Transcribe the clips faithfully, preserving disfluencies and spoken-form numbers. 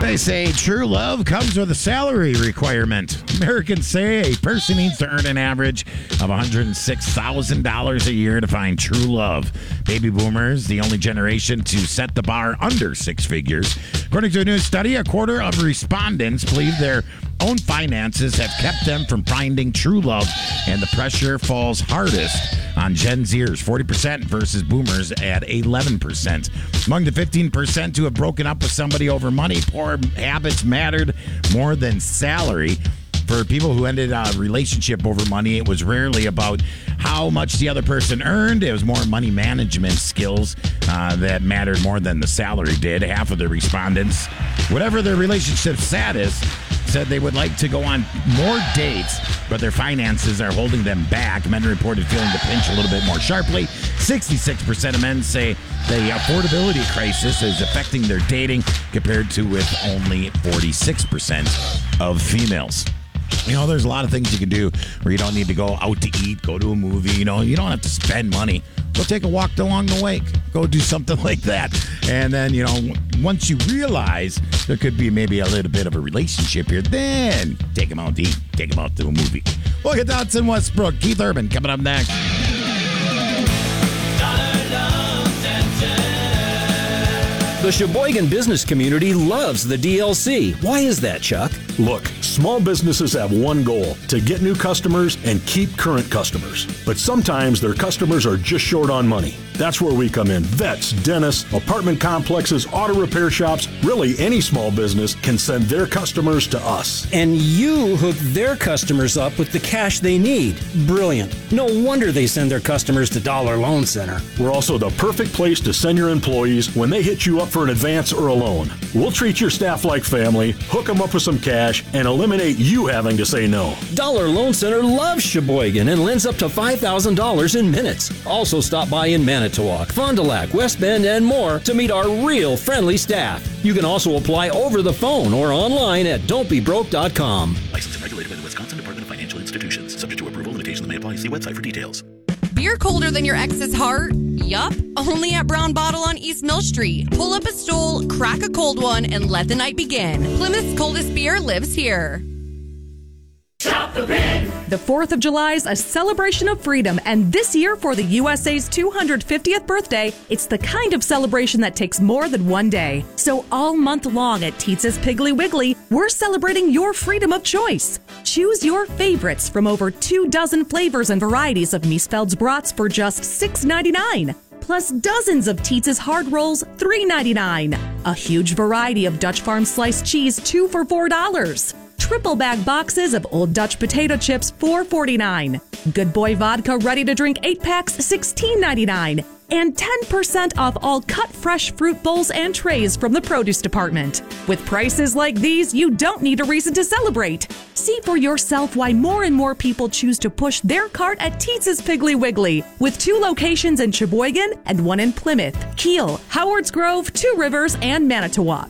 They say true love comes with a salary requirement. Americans say a person needs to earn an average of one hundred six thousand dollars a year to find true love. Baby boomers, the only generation to set the bar under six figures. According to a new study, a quarter of respondents believe their own finances have kept them from finding true love, and the pressure falls hardest on Gen Zers, forty percent versus boomers at eleven percent. Among the fifteen percent who have broken up with somebody over money, poor habits mattered more than salary. For people who ended a relationship over money, it was rarely about how much the other person earned. It was more money management skills uh, that mattered more than the salary did. Half of the respondents, whatever their relationship status, said they would like to go on more dates, but their finances are holding them back. Men reported feeling the pinch a little bit more sharply. sixty-six percent of men say the affordability crisis is affecting their dating, compared to with only forty-six percent of females. You know, there's a lot of things you can do where you don't need to go out to eat, go to a movie. You know, you don't have to spend money. Go take a walk along the lake. Go do something like that. And then, you know, once you realize there could be maybe a little bit of a relationship here, then take them out to eat. Take them out to a movie. Look at Dotson Westbrook. Keith Urban coming up next. The Sheboygan business community loves the D L C. Why is that, Chuck? Look, small businesses have one goal, to get new customers and keep current customers. But sometimes their customers are just short on money. That's where we come in. Vets, dentists, apartment complexes, auto repair shops, really any small business can send their customers to us. And you hook their customers up with the cash they need. Brilliant. No wonder they send their customers to Dollar Loan Center. We're also the perfect place to send your employees when they hit you up for an advance or a loan. We'll treat your staff like family, hook them up with some cash, and eliminate you having to say no. Dollar Loan Center loves Sheboygan and lends up to five thousand dollars in minutes. Also stop by in Manitowoc, Fond du Lac, West Bend, and more to meet our real friendly staff. You can also apply over the phone or online at don't be broke dot com. Licensed and regulated by the Wisconsin Department of Financial Institutions. Subject to approval. Limitations may apply. See website for details. Beer colder than your ex's heart? Yup. Only at Brown Bottle on East Mill Street. Pull up a stool, crack a cold one, and let the night begin. Plymouth's coldest beer lives here. Shop the Pig! The fourth of July is a celebration of freedom, and this year for the U S A's two hundred fiftieth birthday, it's the kind of celebration that takes more than one day. So all month long at Teetz's Piggly Wiggly, we're celebrating your freedom of choice. Choose your favorites from over two dozen flavors and varieties of Miesfeld's brats for just six ninety-nine. Plus dozens of Teetz's hard rolls, three ninety-nine. A huge variety of Dutch Farm sliced cheese, two for four dollars. Triple bag boxes of Old Dutch potato chips, four forty-nine. Good Boy vodka ready to drink eight packs, sixteen ninety-nine. And ten percent off all cut fresh fruit bowls and trays from the produce department. With prices like these, you don't need a reason to celebrate. See for yourself why more and more people choose to push their cart at Teetz's Piggly Wiggly, with two locations in Sheboygan and one in Plymouth, Kiel, Howards Grove, Two Rivers, and Manitowoc.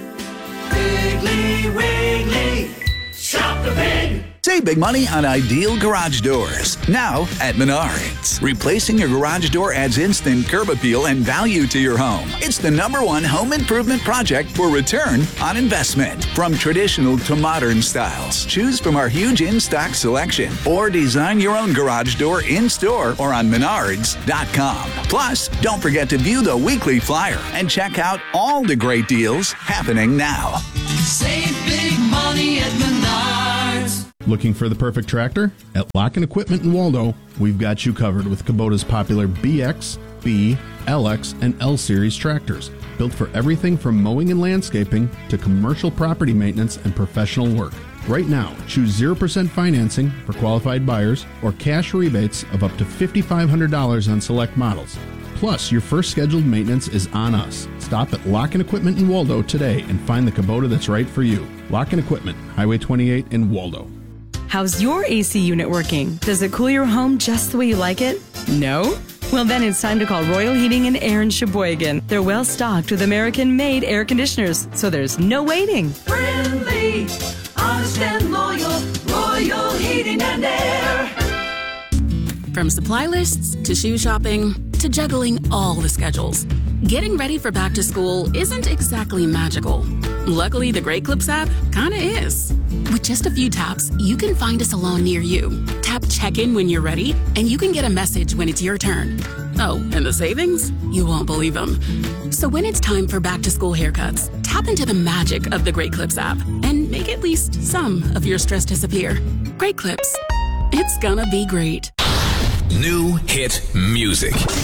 Piggly Wiggly, shop the pig! Save big money on Ideal Garage Doors. Now at Menards. Replacing your garage door adds instant curb appeal and value to your home. It's the number one home improvement project for return on investment. From traditional to modern styles, choose from our huge in-stock selection or design your own garage door in-store or on menards dot com. Plus, don't forget to view the weekly flyer and check out all the great deals happening now. Save big money at Menards. Looking for the perfect tractor? At Lock and Equipment in Waldo, we've got you covered with Kubota's popular B X, B, L X, and L Series tractors. Built for everything from mowing and landscaping to commercial property maintenance and professional work. Right now, choose zero percent financing for qualified buyers or cash rebates of up to five thousand five hundred dollars on select models. Plus, your first scheduled maintenance is on us. Stop at Lock and Equipment in Waldo today and find the Kubota that's right for you. Lock and Equipment, Highway twenty-eight in Waldo. How's your A C unit working? Does it cool your home just the way you like it? No? Well, then it's time to call Royal Heating and Air in Sheboygan. They're well stocked with American-made air conditioners, so there's no waiting. Friendly, honest and loyal, Royal Heating and Air. From supply lists to shoe shopping to juggling all the schedules, Getting ready for back to school isn't exactly magical. Luckily, the Great Clips app kinda is. With just a few taps, you can find a salon near you. Tap check-in when you're ready, and you can get a message when it's your turn. Oh, and the savings? You won't believe them. So when it's time for back to school haircuts, tap into the magic of the Great Clips app and make at least some of your stress disappear. Great Clips. It's gonna be great. New hit music.